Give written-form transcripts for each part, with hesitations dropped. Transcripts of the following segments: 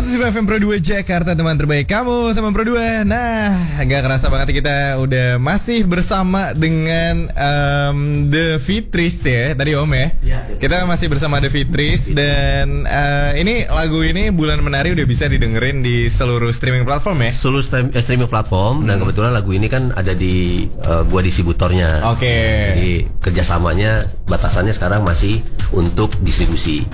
105 FM Pro 2 Jakarta, teman terbaik kamu, teman Pro 2. Nah, gak kerasa banget kita udah masih bersama dengan The Fitris ya, tadi Om ya. Kita masih bersama The Fitris dan ini lagu ini Bulan Menari udah bisa didengerin di seluruh streaming platform ya. Seluruh streaming platform dan kebetulan lagu ini kan ada di gua distributornya. Oke. Jadi kerjasamanya batasannya sekarang masih untuk distribusi.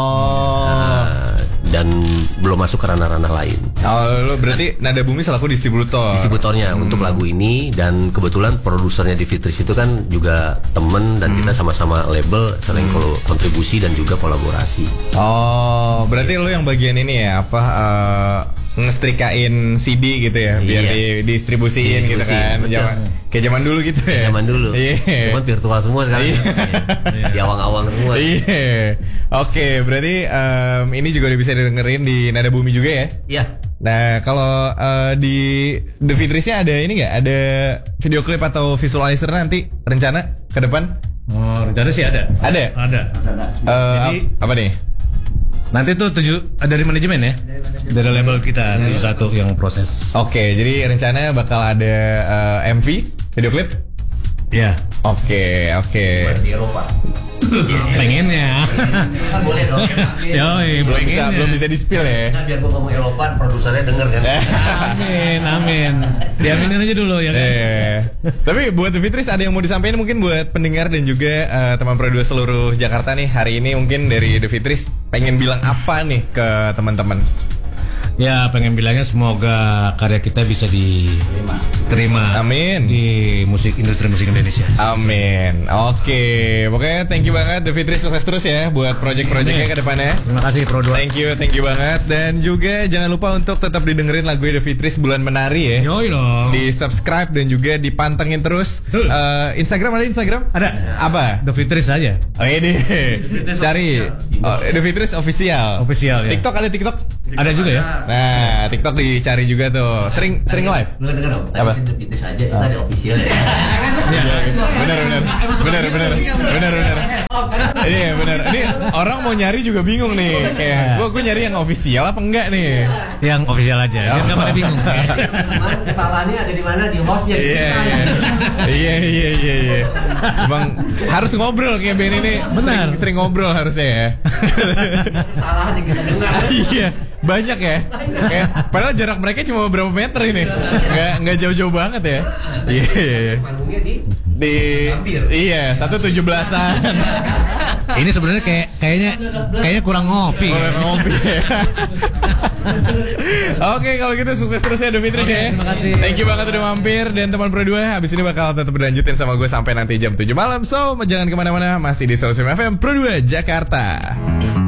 Dan belum masuk ke ranah-ranah lain. Oh, lo berarti Nada Bumi selaku distributornya untuk lagu ini, dan kebetulan produsernya di Fitris itu kan juga temen dan kita sama-sama label sering kontribusi dan juga kolaborasi. Oh, berarti lo yang bagian ini ya, apa ngestrikain CD gitu ya, biar didistribusiin gitu kan. Kayak zaman dulu gitu ya. Zaman dulu. Cuman virtual semua sekarang. Di awang-awang semua. Oke, berarti ini juga udah bisa didengerin di Nada Bumi juga ya? Iya. Nah, kalau di The Fitrisnya ada ini nggak? Ada video klip atau visualizer nanti rencana ke depan? Oh, rencana sih ada. Ada? Ada. Jadi apa nih? Nanti tuh dari manajemen ya, dari label kita 71 yang proses. Oke, jadi rencana bakal ada MV, video klip? Iya. Oke. Di Eropa. Pengennya. Kan boleh dong. Yoi, belum bisa di-spill ya. Nah, biar gua ngomong Eropa, produsernya denger kan. Amin. Diaminin aja dulu ya kan. Tapi buat The Fitris ada yang mau disampaikan mungkin buat pendengar dan juga teman Pro 2 seluruh Jakarta nih hari ini, mungkin dari The Fitris pengen bilang apa nih ke teman-teman? Ya, pengen bilangnya semoga karya kita bisa diterima. Amin. Di industri musik Indonesia. Amin. Oke, pokoknya thank you banget The Fitris, sukses terus ya buat project-projectnya ke depannya. Terima kasih Pro 2. Thank you banget. Dan juga jangan lupa untuk tetap didengerin lagu The Fitris Bulan Menari ya. Yoi dong. Di subscribe dan juga dipantengin terus. Instagram ada Instagram? Ada. Apa? The Fitris aja. Oh ini cari The Fitris official. Official ya. TikTok ada TikTok? Ada juga ya. Nah, TikTok dicari juga tuh. Sering live. Lu denger dong. Apa? The Fitris aja, kita ada official ya. Bener. Iya bener. Ini orang mau nyari juga bingung nih. Kayak gue nyari yang official apa enggak nih? Yang official aja. Biar nggak pada bingung. Kesalahannya ada di mana, di hostnya. Iya. Emang harus ngobrol kayak Ben ini. Benar. Sering ngobrol harusnya ya. Kesalahan yang kita dengar. Iya. Banyak ya. Padahal jarak mereka cuma beberapa meter ini. Nggak jauh-jauh banget ya. Iya. Panggungnya di Iya, 117-an. Ini sebenarnya kayaknya kurang ngopi. Oke, kalau gitu sukses terus ya The Fitris ya. Terima kasih. Thank you banget udah mampir. Dan teman Pro 2, abis ini bakal tetap berlanjutin sama gue sampai nanti jam 7 malam. So, jangan kemana-mana, masih di 105 FM Pro 2 Jakarta.